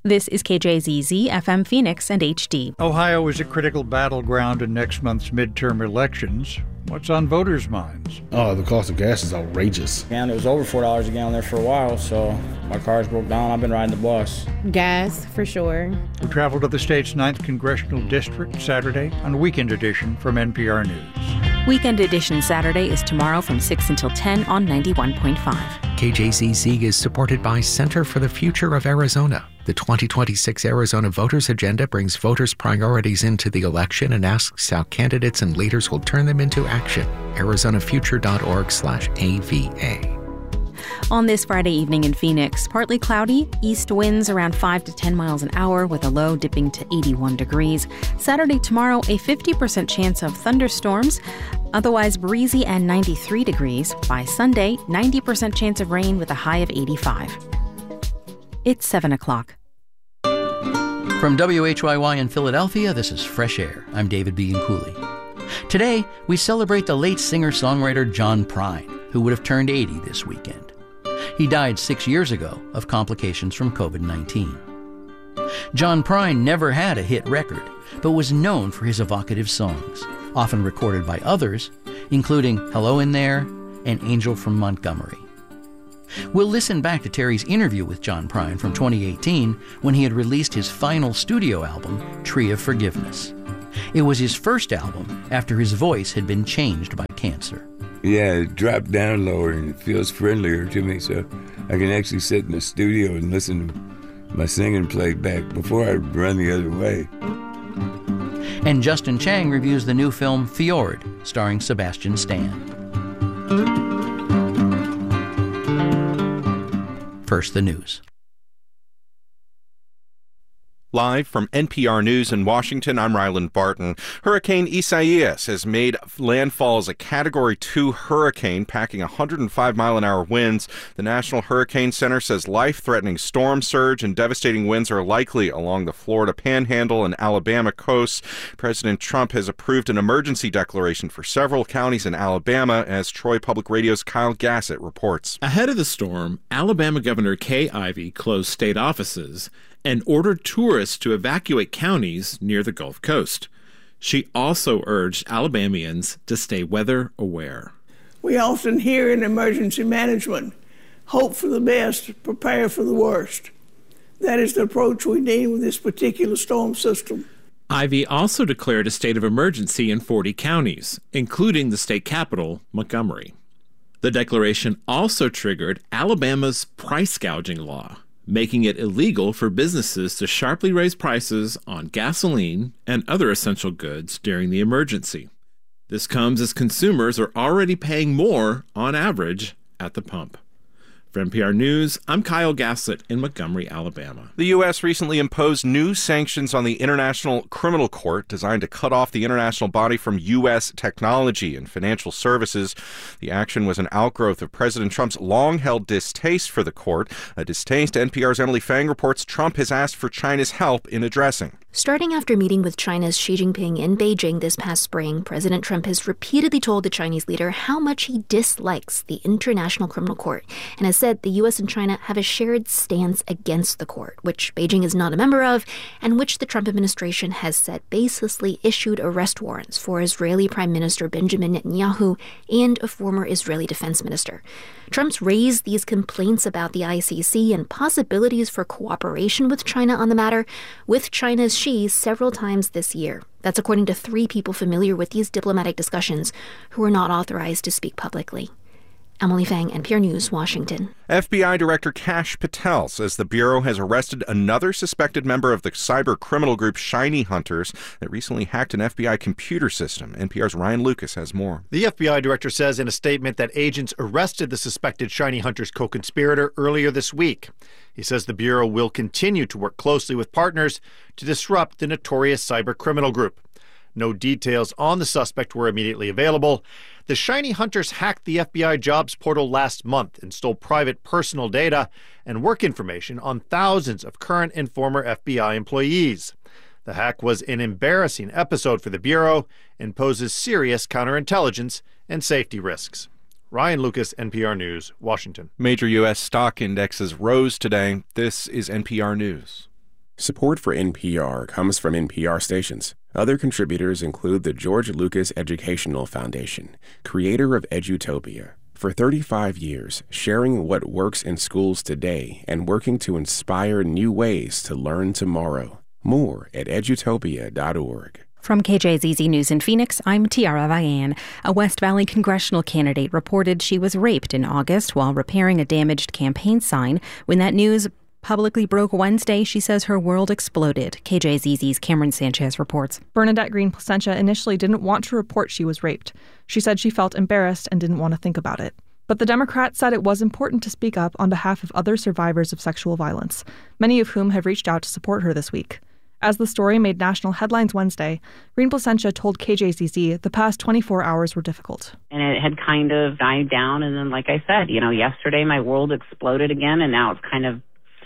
This is KJZZ, FM Phoenix, and HD. Ohio is a critical battleground in next month's midterm elections. What's on voters' minds? Oh, the cost of gas is outrageous. And it was over $4 a gallon there for a while, so my car's broke down. I've been riding the bus. Gas, for sure. We travel to the state's 9th Congressional District Saturday on Weekend Edition from NPR News. Weekend Edition Saturday is tomorrow from 6 until 10 on 91.5. KJZZ is supported by Center for the Future of Arizona. The 2026 Arizona Voters Agenda brings voters' priorities into the election and asks how candidates and leaders will turn them into action. ArizonaFuture.org/AVA. On this Friday evening in Phoenix, partly cloudy, east winds around 5 to 10 miles an hour with a low dipping to 81 degrees. Saturday tomorrow, a 50% chance of thunderstorms, otherwise breezy and 93 degrees. By Sunday, 90% chance of rain with a high of 85. It's 7 o'clock. From WHYY in Philadelphia, this is Fresh Air. I'm David Bianculli. Today, we celebrate the late singer-songwriter John Prine, who would have turned 80 this weekend. He died 6 years ago of complications from COVID-19. John Prine never had a hit record, but was known for his evocative songs, often recorded by others, including Hello in There and Angel from Montgomery. We'll listen back to Terry's interview with John Prine from 2018 when he had released his final studio album, Tree of Forgiveness. It was his first album after his voice had been changed by cancer. Yeah, it dropped down lower and it feels friendlier to me, so I can actually sit in the studio and listen to my singing played back before I run the other way. And Justin Chang reviews the new film Fjord, starring Sebastian Stan. First, the news. Live from NPR News in Washington, I'm Ryland Barton. Hurricane Isaias has made landfall as a Category 2 hurricane, packing 105-mile-an-hour winds. The National Hurricane Center says life-threatening storm surge and devastating winds are likely along the Florida Panhandle and Alabama coasts. President Trump has approved an emergency declaration for several counties in Alabama, as Troy Public Radio's Kyle Gassett reports. Ahead of the storm, Alabama Governor Kay Ivey closed state offices and ordered tourists to evacuate counties near the Gulf Coast. She also urged Alabamians to stay weather aware. We often hear in emergency management, hope for the best, prepare for the worst. That is the approach we need with this particular storm system. Ivey also declared a state of emergency in 40 counties, including the state capital, Montgomery. The declaration also triggered Alabama's price gouging law, making it illegal for businesses to sharply raise prices on gasoline and other essential goods during the emergency. This comes as consumers are already paying more, on average, at the pump. For NPR News, I'm Kyle Gassett in Montgomery, Alabama. The U.S. recently imposed new sanctions on the International Criminal Court designed to cut off the international body from U.S. technology and financial services. The action was an outgrowth of President Trump's long-held distaste for the court, a distaste NPR's Emily Fang reports Trump has asked for China's help in addressing. Starting after meeting with China's Xi Jinping in Beijing this past spring, President Trump has repeatedly told the Chinese leader how much he dislikes the International Criminal Court and has said the U.S. and China have a shared stance against the court, which Beijing is not a member of, and which the Trump administration has said baselessly issued arrest warrants for Israeli Prime Minister Benjamin Netanyahu and a former Israeli defense minister. Trump's raised these complaints about the ICC and possibilities for cooperation with China on the matter with China's Xi several times this year. That's according to 3 people familiar with these diplomatic discussions who are not authorized to speak publicly. Emily Fang, NPR News, Washington. FBI Director Kash Patel says the Bureau has arrested another suspected member of the cyber criminal group Shiny Hunters that recently hacked an FBI computer system. NPR's Ryan Lucas has more. The FBI director says in a statement that agents arrested the suspected Shiny Hunters co-conspirator earlier this week. He says the Bureau will continue to work closely with partners to disrupt the notorious cyber criminal group. No details on the suspect were immediately available. The Shiny Hunters hacked the FBI jobs portal last month and stole private personal data and work information on thousands of current and former FBI employees. The hack was an embarrassing episode for the Bureau and poses serious counterintelligence and safety risks. Ryan Lucas, NPR News, Washington. Major U.S. stock indexes rose today. This is NPR News. Support for NPR comes from NPR stations. Other contributors include the George Lucas Educational Foundation, creator of Edutopia. For 35 years, sharing what works in schools today and working to inspire new ways to learn tomorrow. More at edutopia.org. From KJZZ News in Phoenix, I'm Tiara Vian. A West Valley congressional candidate reported she was raped in August while repairing a damaged campaign sign. When that news publicly broke Wednesday, she says her world exploded. KJZZ's Cameron Sanchez reports. Bernadette Green Placentia initially didn't want to report she was raped. She said she felt embarrassed and didn't want to think about it. But the Democrat said it was important to speak up on behalf of other survivors of sexual violence, many of whom have reached out to support her this week. As the story made national headlines Wednesday, Green Placentia told KJZZ the past 24 hours were difficult. And it had kind of died down. And then, like I said, yesterday my world exploded again, and now it's kind of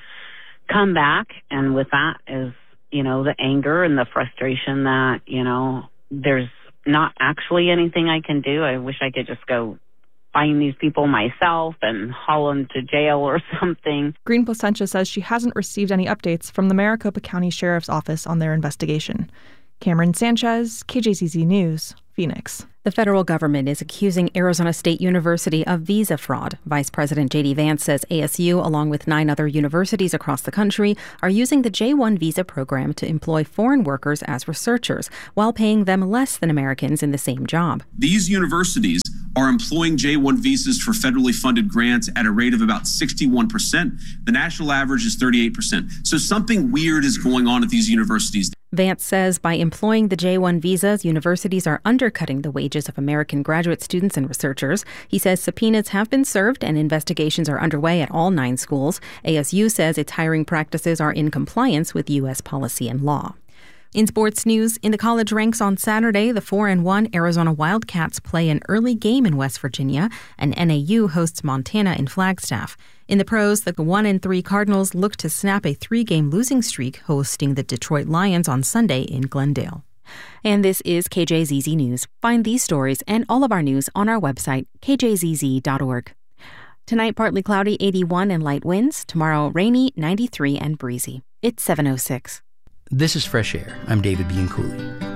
come back. And with that is, the anger and the frustration that, there's not actually anything I can do. I wish I could just go find these people myself and haul them to jail or something. Green Placentia says she hasn't received any updates from the Maricopa County Sheriff's Office on their investigation. Cameron Sanchez, KJZZ News, Phoenix. The federal government is accusing Arizona State University of visa fraud. Vice President J.D. Vance says ASU, along with 9 other universities across the country, are using the J-1 visa program to employ foreign workers as researchers, while paying them less than Americans in the same job. These universities are employing J-1 visas for federally funded grants at a rate of about 61%. The national average is 38%. So something weird is going on at these universities. Vance says by employing the J-1 visas, universities are undercutting the wages of American graduate students and researchers. He says subpoenas have been served and investigations are underway at all 9 schools. ASU says its hiring practices are in compliance with U.S. policy and law. In sports news, in the college ranks on Saturday, the 4-1 Arizona Wildcats play an early game in West Virginia, and NAU hosts Montana in Flagstaff. In the pros, the 1-3 Cardinals look to snap a 3-game losing streak, hosting the Detroit Lions on Sunday in Glendale. And this is KJZZ News. Find these stories and all of our news on our website, kjzz.org. Tonight, partly cloudy, 81 and light winds. Tomorrow, rainy, 93 and breezy. It's 7:06. This is Fresh Air. I'm David Bianculli.